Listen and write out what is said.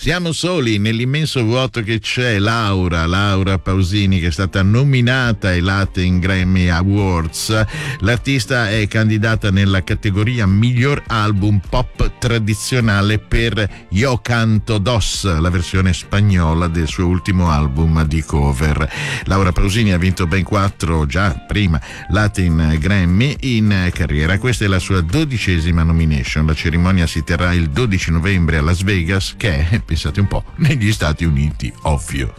Siamo soli nell'immenso vuoto che c'è. Laura Pausini, che è stata nominata ai Latin Grammy Awards. L'artista è candidata nella categoria miglior album pop tradizionale per Yo Canto Dos, la versione spagnola del suo ultimo album di cover. Laura Pausini ha vinto ben 4 già prima Latin Grammy in carriera. Questa è la sua 12ª nomination. La cerimonia si terrà il 12 novembre a Las Vegas, che è, pensate un po', negli Stati Uniti, ovvio.